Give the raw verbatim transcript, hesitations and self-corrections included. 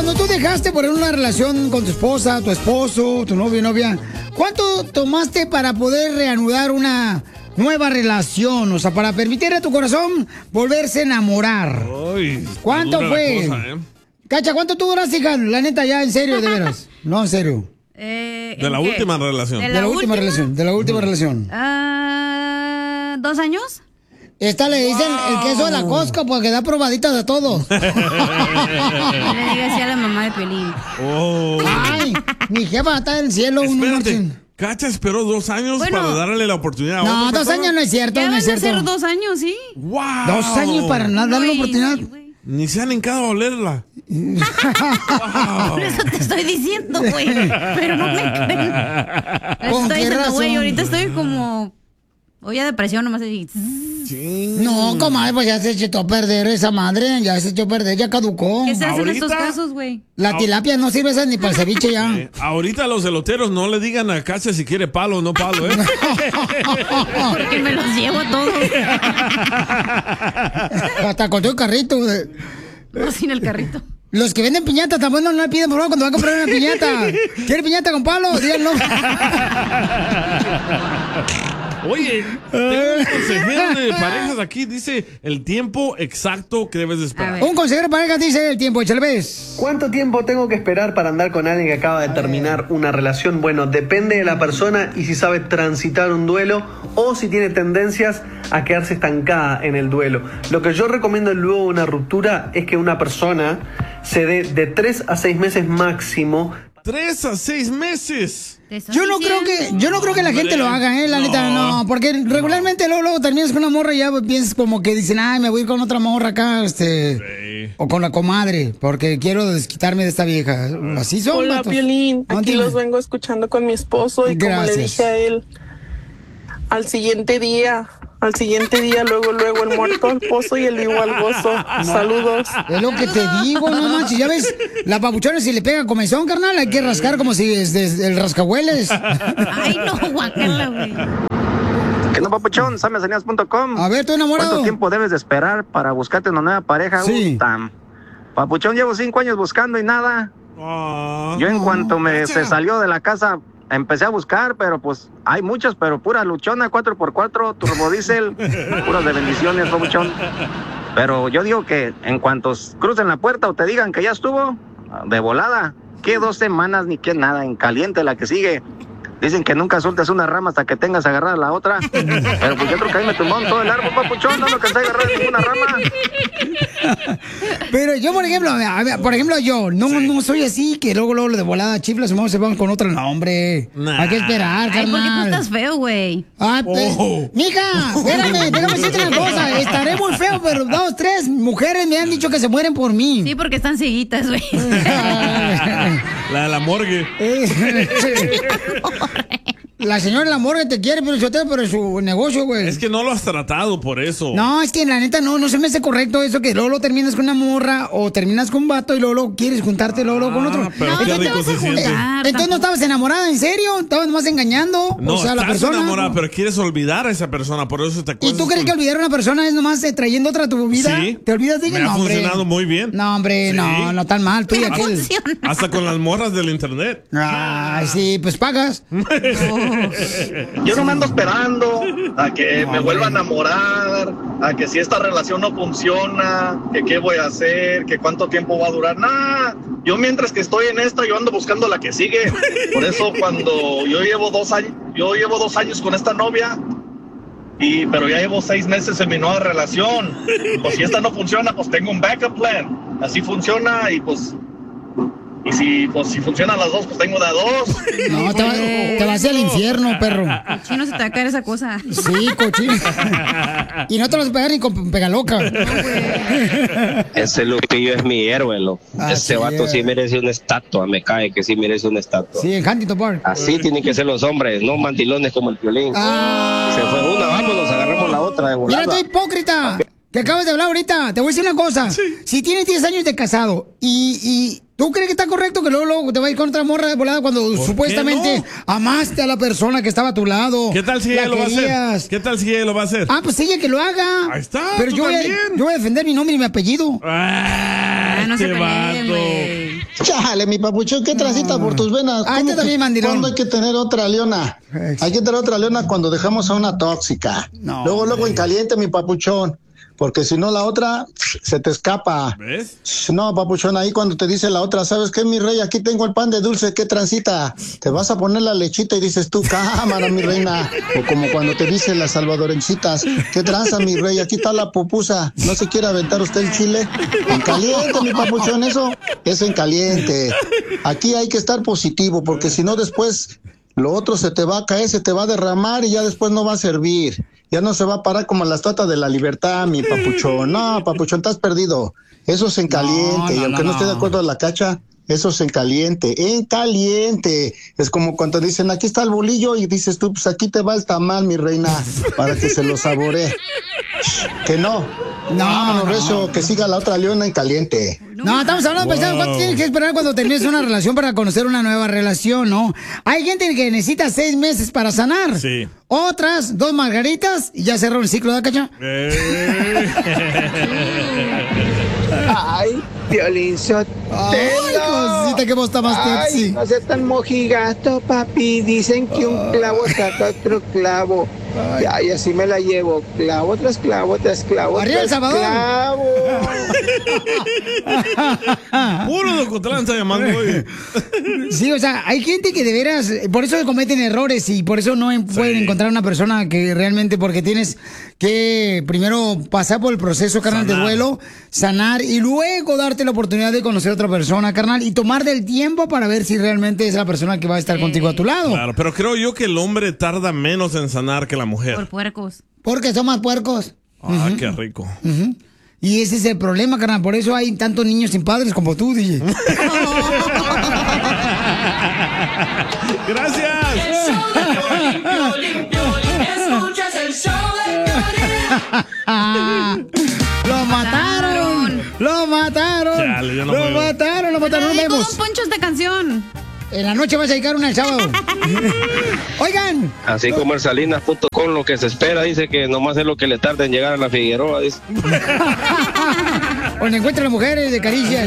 cuando tú dejaste por una relación con tu esposa, tu esposo, tu novio, novia, ¿cuánto tomaste para poder reanudar una nueva relación? O sea, para permitir a tu corazón volverse a enamorar. Uy, ¿Cuánto fue? Cosa, ¿eh? Cacha, ¿cuánto tú duraste, hija? La neta, ya, en serio, de veras. No, en serio. Eh, de la qué? última relación. De la, de la última? última relación. De la última uh-huh. relación. Uh, ¿Dos años? Esta le dicen wow. el queso de la Costco porque da probaditas de todo. Le diga así a la mamá de Pelín. Oh. Ay, mi jefa está en el cielo. Espérate, Cacha esperó dos años bueno, para darle la oportunidad a No, otra dos persona. años no es cierto, ya no es van a cierto. ser dos años, sí. Wow. Dos años para nada darle la oportunidad. Sí, ni se han hincado a olerla. Wow. Por eso te estoy diciendo, güey. Pero no me creen. Estoy diciendo, güey, ahorita estoy como... Oye, depresión nomás así. Sí. No, comadre, pues ya se echó a perder esa madre. Ya se echó a perder, ya caducó. ¿Qué se hace en estos casos, güey? La tilapia no sirve esa ni para el ceviche ya. Eh, ahorita los eloteros no le digan a Cacha si quiere palo o no palo, ¿eh? Porque me los llevo a todos. Hasta con tu carrito. No, sin el carrito. Los que venden piñata también no le piden por favor cuando van a comprar una piñata. ¿Quiere piñata con palo? Díganlo. Oye, tengo un consejero de parejas aquí, dice el tiempo exacto que debes de esperar. Un consejero de parejas dice el tiempo, échale ves. ¿Cuánto tiempo tengo que esperar para andar con alguien que acaba de terminar una relación? Bueno, depende de la persona y si sabe transitar un duelo o si tiene tendencias a quedarse estancada en el duelo. Lo que yo recomiendo luego de una ruptura es que una persona se dé de tres a seis meses máximo. Tres a seis meses. Yo no creo que, yo no creo que la gente lo haga, eh, la no. neta, no, porque regularmente luego, luego terminas con una morra y ya piensas como que dicen, ay, me voy a ir con otra morra acá, este, sí. o con la comadre, porque quiero desquitarme de esta vieja. Así son. Hola, matos. Piolín, no, aquí dime. los vengo escuchando con mi esposo y Gracias. Como le dije a él, al siguiente día, al siguiente día, luego, luego el muerto al pozo y el vivo al gozo. No. Saludos. Es lo que te digo, no manches, ya ves, la papuchona si le pega comezón, carnal, hay que rascar como si es desde el rascahueles. Ay, no, guacala, güey. ¿Qué no, papuchón? Samesanías punto com. A ver, ¿tú enamorado? ¿Cuánto tiempo debes de esperar para buscarte una nueva pareja? Sí. Uh, papuchón, llevo cinco años buscando y nada. Oh, Yo en cuanto me se salió de la casa... Empecé a buscar, pero pues hay muchas, pero pura luchona, cuatro por cuatro, turbodiesel, puras de bendiciones, papuchón. Pero yo digo que en cuanto crucen la puerta o te digan que ya estuvo, de volada, que dos semanas ni que nada, en caliente la que sigue. Dicen que nunca sueltes una rama hasta que tengas agarrada la otra. Pero pues yo creo que ahí me tumbaron todo el árbol, papuchón, no me cansé de agarrar ninguna rama. Pero yo, por ejemplo, a ver, por ejemplo, yo no, sí. no soy así, que luego, luego de volada chiflas y se van con otro nombre. Nah. Hay que esperar, Ay, carnal. ¿por qué tú estás feo, güey? Ah, pues, oh. Mija, espérame, déjame decirte una cosa. Estaré muy feo, pero dos, tres mujeres me han dicho que se mueren por mí. Sí, porque están cieguitas, güey. La de la morgue. La señora de la morgue te quiere, pero yo te por su negocio, güey. Es que no lo has tratado por eso. No, es que la neta no, no se me hace correcto eso que luego lo terminas con una morra o terminas con un vato y luego, luego quieres juntarte luego, luego con otro. Pero no, qué rico se siente. Entonces no estabas enamorada, ¿en serio? Estabas nomás engañando. No, o sea, estás la persona, enamorada, pero quieres olvidar a esa persona, por eso te acuerdas. ¿Y tú crees con... que olvidar a una persona es nomás eh, trayendo otra a tu vida? Sí. ¿Te olvidas de ella? Me no, ha hombre. funcionado muy bien. No, hombre, sí. no, no tan mal. Tú y aquel. Hasta con las morras del internet. Ay, sí, pues pagas. Yo no me ando esperando a que me vuelva a enamorar, a que si esta relación no funciona, que qué voy a hacer, que cuánto tiempo va a durar. Nah, yo mientras que estoy en esta, yo ando buscando la que sigue. Por eso cuando yo llevo dos años, yo llevo dos años con esta novia, y pero ya llevo seis meses en mi nueva relación. Pues si esta no funciona, pues tengo un backup plan. Así funciona y pues... Y si, pues, si funcionan las dos, pues tengo de a dos. No, te, va, te vas al infierno, perro. Cochino, se te va a caer esa cosa. Sí, cochino. Y no te vas a pegar ni con pegaloca. No, ese Lupillo es mi héroe, ¿no? Ese vato es. sí merece una estatua, me cae que sí merece una estatua. Sí, en Huntington Park. Así tienen que ser los hombres, no mandilones como el Piolín. Ah. Se fue una, vámonos, agarramos la otra de volada. Mira, tú hipócrita. Que acabas de hablar ahorita. Te voy a decir una cosa. Sí. Si tienes diez años de casado y... y ¿tú crees que está correcto que luego, luego te vayas con otra morra de volada cuando supuestamente no? amaste a la persona que estaba a tu lado? ¿Qué tal si ella lo va a hacer? ¿Qué tal si ella lo va a hacer? Ah, pues ella que lo haga. Ahí está. Pero yo voy, a, yo voy a defender mi nombre y mi apellido. Ah, Ah, no se peleen, güey. Chale, mi papuchón, ¿qué transita por tus venas? Ah, este también, mandilón. ¿Cuándo hay que tener otra leona? Hay que tener otra leona cuando dejamos a una tóxica. No, luego, luego hombre. en caliente, mi papuchón. Porque si no, la otra se te escapa. ¿Ves? No, papuchón, ahí cuando te dice la otra, ¿sabes qué, mi rey? Aquí tengo el pan de dulce, ¿qué transita? Te vas a poner la lechita y dices tú, cámara, mi reina. O como cuando te dicen las salvadorencitas, ¿qué tranza, mi rey? Aquí está la pupusa. ¿No se quiere aventar usted el chile? En caliente, mi papuchón, eso es en caliente. Aquí hay que estar positivo, porque si no después lo otro se te va a caer, se te va a derramar y ya después no va a servir. Ya no se va a parar como la estatua de la libertad, mi papuchón. No, papuchón, estás perdido. Eso es en caliente. No, no, y aunque no, no esté de acuerdo a la cacha, eso es en caliente. En caliente. Es como cuando dicen, aquí está el bolillo, y dices tú, pues aquí te va el tamal, mi reina, para que se lo saboree. Que no. No, no, eso, que siga la otra leona en caliente. No, estamos hablando, wow. Pensando, ¿cuánto tienes que esperar cuando termines una relación para conocer una nueva relación, no? Hay gente que necesita seis meses para sanar. Sí. Otras, dos margaritas y ya cerró el ciclo de cacha. Eh. Ay, Piolín Sotelo. Ay, cosita, que vos está más Ay, no seas tan mojigato, papi. Dicen que un clavo saca otro clavo. Ay. Ay, así me la llevo. Clavo tras clavo tras clavo ¡Arriba El Salvador! Clavo. Puro de Ocotlán está llamando hoy. Sí, o sea, hay gente que de veras, por eso cometen errores y por eso no pueden sí. encontrar una persona que realmente, porque tienes que primero pasar por el proceso, carnal, sanar. de duelo, sanar y luego darte la oportunidad de conocer a otra persona, carnal, y tomar del tiempo para ver si realmente es la persona que va a estar sí. contigo a tu lado. Claro, pero creo yo que el hombre tarda menos en sanar que la mujer. Por puercos. Porque son más puercos. Ah, uh-huh. qué rico. Uh-huh. Y ese es el problema, carnal. Por eso hay tantos niños sin padres como tú, D J. Gracias. Escuchas el show de Piolín. ¡Lo mataron! ¡Lo mataron! Chale, yo no ¡Lo puedo. mataron! ¡Lo mataron! ¡No vemos! ¿Cómo poncho esta canción? En la noche vas a dedicar una el sábado. Oigan. Así como el Salinas punto com, lo que se espera, dice que nomás es lo que le tarda en llegar a la Figueroa, dice. Donde encuentran las mujeres de caricia.